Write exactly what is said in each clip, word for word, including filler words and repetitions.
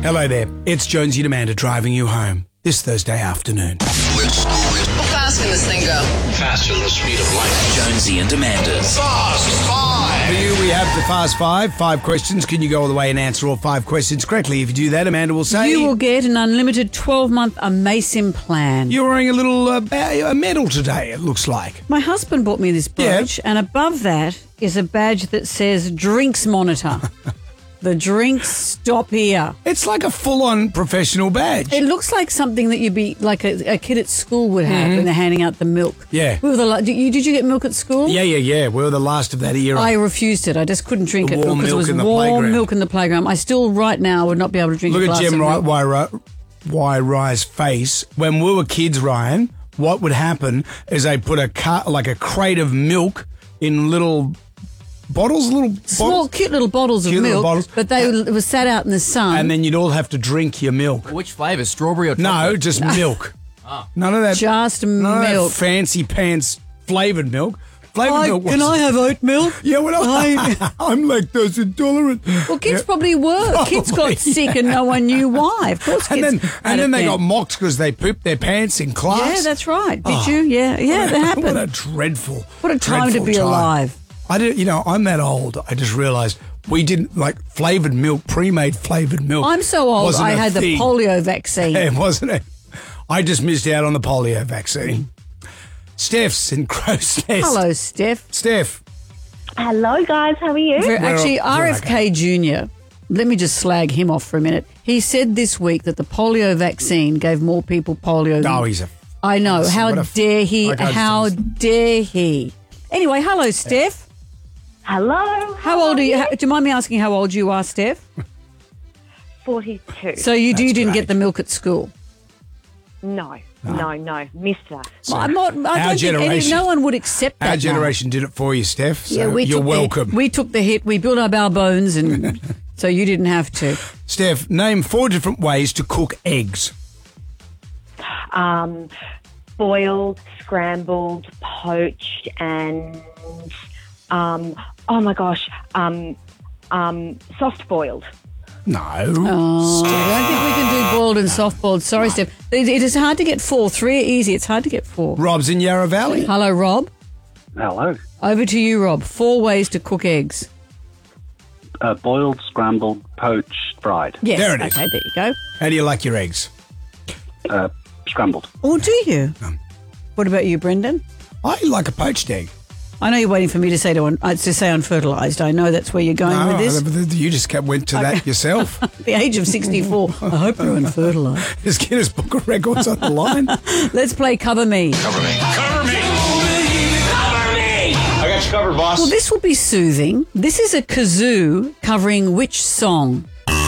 Hello there. It's Jonesy and Amanda driving you home this Thursday afternoon. How fast can this thing go? Faster than the speed of light. Jonesy and Amanda's Fast Five. For you, we have the Fast Five. Five questions. Can you go all the way and answer all five questions correctly? If you do that, Amanda will say... You will get an unlimited twelve-month Amasim plan. You're wearing a little uh, ba- a medal today, it looks like. My husband bought me this brooch, Yeah. and above that is a badge that says Drinks Monitor. The drinks stop here. It's like a full-on professional badge. It looks like something that you'd be like a, a kid at school would have when they're handing out the milk. Yeah. We were the, la- did, you, did you get milk at school? Yeah, yeah, yeah. We were the last of that era. I refused it. I just couldn't drink The it warm because it milk was in the warm playground. milk in the playground. I still, right now, would not be able to drink Look a at glass Jem of Ry- milk. Why, why Rye's face. When we were kids, Ryan, what would happen is they put a car- like a crate of milk in little bottles, little Small, bottles, cute little bottles Cute of little milk, bottles. but they were, were sat out in the sun. and then you'd all have to drink your milk. Which flavour? Strawberry or No, chocolate? just milk. None of that. Just none of that milk. fancy pants flavoured milk. Flavoured I- milk. can was- I have oat milk? Yeah, well, I, I'm lactose intolerant. Well, kids Yeah. probably were. Kids Probably, got sick and no one knew why. Of course, And kids then, had and it then they then. got mocked because they pooped their pants in class. Yeah, that's right. Did Oh. you? Yeah, yeah, that happened. What a dreadful, What a time to dreadful be time. alive. I did, you know, I'm that old. I just realised we didn't like flavoured milk, pre-made flavoured milk. I'm so old. wasn't I a had the thing. polio vaccine. Yeah, wasn't it? I just missed out on the polio vaccine. Steph's in Crow's Nest. Hello, Steph. Steph. Hello, guys. How are you? Ver- We're- Actually, we're R F K Junior, let me just slag him off for a minute. He said this week that the polio vaccine gave more people polio than... Oh, he's a... I know. What How a- dare he? I can't How understand. dare he? Anyway, hello, Steph. Hello. How old are you? How, do you mind me asking how old you are, Steph? forty-two. So you, you That's didn't great. get the milk at school? no, no, no. Missed that. Well, I'm not, I Our don't think any, generation- no one would accept that Our now. generation did it for you, Steph. So Yeah, we you're took welcome. The, we took the hit. We built up our bones, and so you didn't have to. Steph, name four different ways to cook eggs. Um, boiled, scrambled, poached, and um, oh my gosh, um, um, soft boiled. No. Oh, I don't think we can do boiled and soft boiled. Sorry, Steph. It, it is hard to get four. Three are easy. It's hard to get four. Rob's in Yarra Valley. Hello, Rob. Hello. Over to you, Rob. Four ways to cook eggs. Uh, boiled, scrambled, poached, fried. Yes. There it is. Okay, there you go. How do you like your eggs? Uh, scrambled. Oh, do you? What about you, Brendan? I like a poached egg. I know you're waiting for me to say to, un- uh, to say unfertilised. I know that's where you're going No, with this. you just kept, went to that yourself. The age of sixty-four. I hope you're unfertilised. This Guinness Book of Records on the line. Let's play Cover Me. Cover me. Cover me. Cover me. I got you covered, boss. Well, this will be soothing. This is a kazoo covering which song?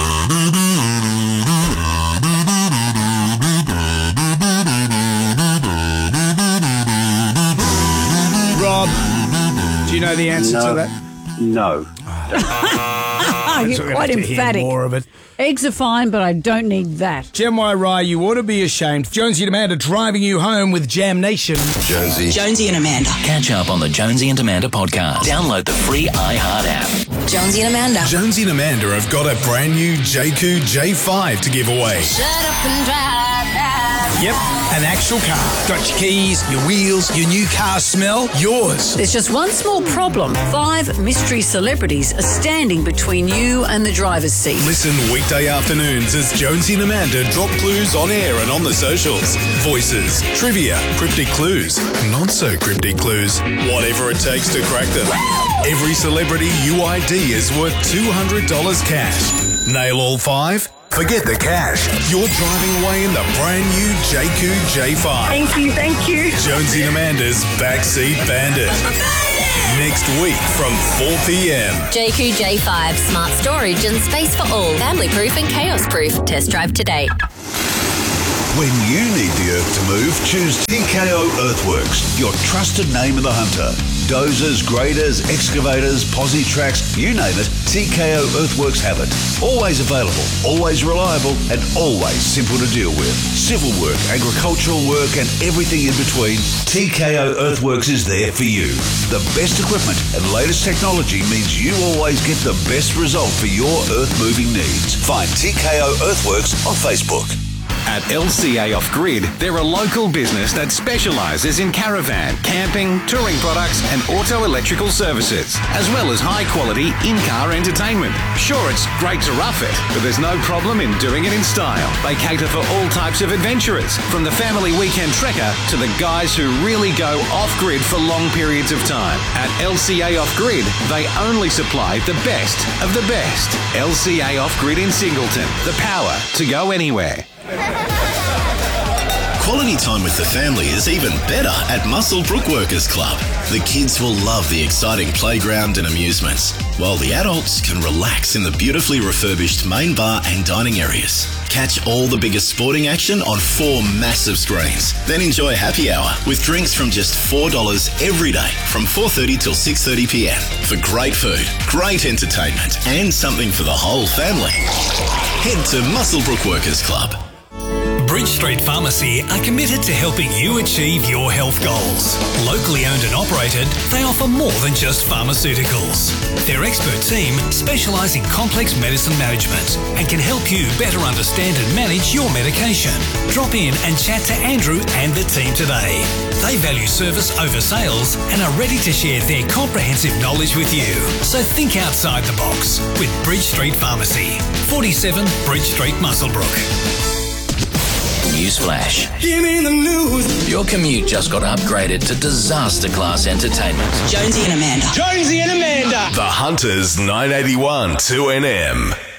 Rob, do you know the answer No. to that? No. Ah, So you're we're gonna quite have to hear emphatic. more of it. Eggs are fine, but I don't need that. Gem Y Rye, you ought to be ashamed. Jonesy and Amanda driving you home with Jam Nation. Jonesy. Jonesy and Amanda. Catch up on the Jonesy and Amanda podcast. Download the free iHeart app. Jonesy and Amanda. Jonesy and Amanda have got a brand new J Q J five to give away. Shut up and drive, drive. Yep, an actual car. Got your keys, your wheels, your new car smell, yours. There's just one small problem. Five mystery celebrities are standing between you and the driver's seat. Listen weekday afternoons as Jonesy and Amanda drop clues on air and on the socials. Voices, trivia, cryptic clues, not so cryptic clues, whatever it takes to crack them. Every celebrity U I D is worth two hundred dollars cash. Nail all five? Forget the cash. You're driving away in the brand new J Q J five. Thank you, thank you. Jonesy and Amanda's Backseat Bandit. Next week from four p.m. J Q J five, smart storage and space for all. Family proof and chaos proof. Test drive today. When you need the earth to move, choose T K O Earthworks, your trusted name in the hunter. Dozers, graders, excavators, posi tracks, you name it, T K O Earthworks have it. Always available, always reliable, and always simple to deal with. Civil work, agricultural work, and everything in between, T K O Earthworks is there for you. The best equipment and latest technology means you always get the best result for your earth-moving needs. Find T K O Earthworks on Facebook. At L C A Off Grid, they're a local business that specialises in caravan, camping, touring products and auto electrical services, as well as high-quality in-car entertainment. Sure, it's great to rough it, but there's no problem in doing it in style. They cater for all types of adventurers, from the family weekend trekker to the guys who really go off-grid for long periods of time. At L C A Off Grid, they only supply the best of the best. L C A Off Grid in Singleton, the power to go anywhere. Quality time with the family is even better at Muswellbrook Workers Club. The kids will love the exciting playground and amusements, while the adults can relax in the beautifully refurbished main bar and dining areas. Catch all the biggest sporting action on four massive screens. Then enjoy happy hour with drinks from just four dollars every day from four thirty till six thirty p m for great food, great entertainment and something for the whole family. Head to Muswellbrook Workers Club. Bridge Street Pharmacy are committed to helping you achieve your health goals. Locally owned and operated, they offer more than just pharmaceuticals. Their expert team specialise in complex medicine management and can help you better understand and manage your medication. Drop in and chat to Andrew and the team today. They value service over sales and are ready to share their comprehensive knowledge with you. So think outside the box with Bridge Street Pharmacy, forty-seven Bridge Street, Muswellbrook. Newsflash. Give me the news. Your commute just got upgraded to disaster class entertainment. Jonesy and Amanda. Jonesy and Amanda. The Hunters nine eighty-one two N M.